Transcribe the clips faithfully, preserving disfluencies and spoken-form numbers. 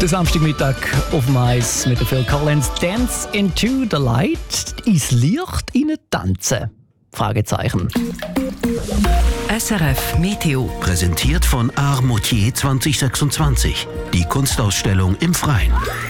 Der Samstagmittag auf dem Eis mit der Phil Collins. Dance into the light. Ins Licht hinein tanzen? Fragezeichen. S R F Meteo. Präsentiert von Art Moutier zwanzig sechsundzwanzig. Die Kunstausstellung im Freien.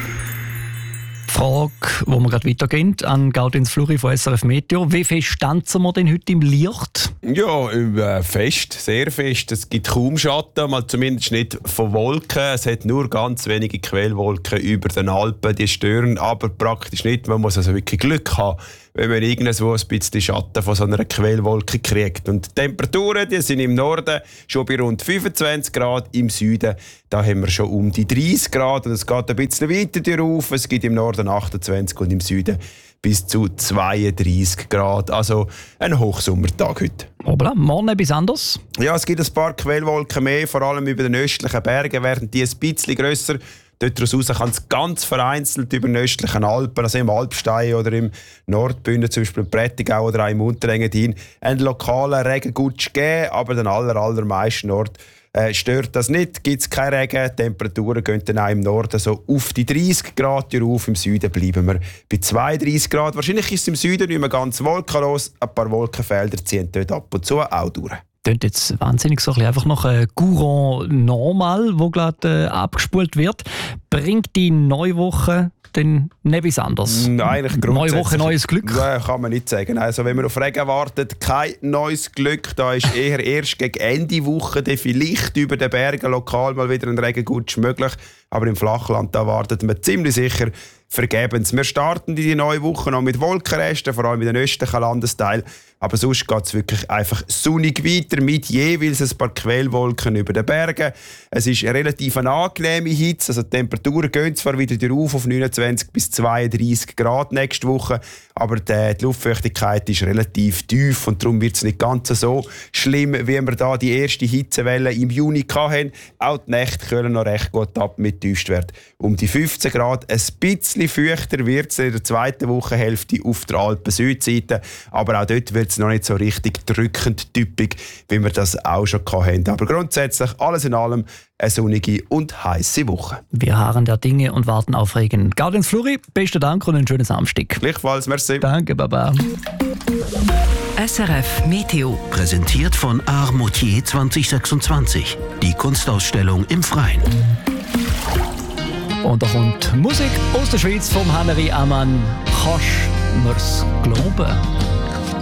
Die Frage, wo wir gerade weitergehen, an Gaudens Fluri von S R F Meteo. Wie fest tanzen wir denn heute im Licht? Ja, äh, fest, sehr fest. Es gibt kaum Schatten, mal zumindest nicht von Wolken. Es hat nur ganz wenige Quellwolken über den Alpen, die stören aber praktisch nicht. Man muss also wirklich Glück haben, wenn man irgendwo ein bisschen Schatten von so einer Quellwolke kriegt. Und die Temperaturen die sind im Norden schon bei rund fünfundzwanzig Grad, im Süden da haben wir schon um die dreißig Grad. Und es geht ein bisschen weiter rauf. Es gibt im Norden achtundzwanzig und im Süden bis zu zweiunddreißig Grad. Also ein Hochsommertag heute. Obla, morgen etwas anderes? Ja, es gibt ein paar Quellwolken mehr, vor allem über den östlichen Bergen werden die ein bisschen grösser. Dort raus kann es ganz vereinzelt über den östlichen Alpen, also im Alpstein oder im Nordbünden, zum Beispiel im Prättigau oder auch im Unterengadin, einen lokalen Regengutsch geben, aber den aller, allermeisten Ort äh, stört das nicht, gibt es keinen Regen. Die Temperaturen gehen dann auch im Norden so auf die dreißig Grad rauf, im Süden bleiben wir bei zweiunddreißig Grad. Wahrscheinlich ist es im Süden nicht mehr ganz wolkenlos, ein paar Wolkenfelder ziehen dort ab und zu auch durch. Klingt jetzt wahnsinnig so ein bisschen einfach noch ein Courant normal, wo gerade äh, abgespult wird. Bringt die neue Woche denn nicht etwas anderes? Nein, neue Woche, neues Glück? Nein, kann man nicht sagen. Also, wenn man auf Regen wartet, kein neues Glück. Da ist eher erst gegen Ende Woche vielleicht über den Bergen lokal mal wieder ein Regengutsch möglich. Aber im Flachland da wartet man ziemlich sicher vergebens. Wir starten in die neue Woche noch mit Wolkenresten, vor allem in den östlichen Landesteilen. Aber sonst geht es wirklich einfach sonnig weiter mit jeweils ein paar Quellwolken über den Bergen. Es ist eine relativ angenehme Hitze, also die Temperaturen gehen zwar wieder rauf auf neunundzwanzig bis zweiunddreißig Grad nächste Woche, aber die, die Luftfeuchtigkeit ist relativ tief und darum wird es nicht ganz so schlimm, wie wir da die erste Hitzewelle im Juni hatten. Auch die Nächte können noch recht gut ab mit Tiefstwert um die fünfzehn Grad. Ein bisschen feuchter wird es in der zweiten Wochenhälfte auf der Alpen-Südseite, aber auch dort wird es noch nicht so richtig drückend typisch, wie wir das auch schon hatten. Aber grundsätzlich alles in allem eine sonnige und heiße Woche. Wir harren der Dinge und warten auf Regen. Gaudens Fluri, besten Dank und einen schönen Samstag. Gleichfalls, merci. Danke, Baba. S R F Meteo. Präsentiert von Art Moutier zwanzig sechsundzwanzig. Die Kunstausstellung im Freien. Und da kommt Musik aus der Schweiz vom Henry Amann. Kannst mir's glauben?